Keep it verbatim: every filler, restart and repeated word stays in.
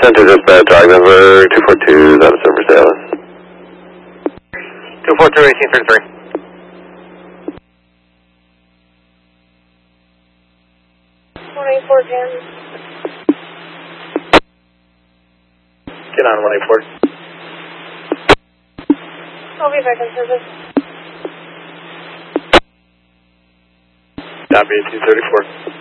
Center dispatch, drive number two four two, that is over Salem. two four two, eighteen thirty-three. one eight four, ten. Get on one eight four. I'll be back in service. Copy, eighteen thirty-four.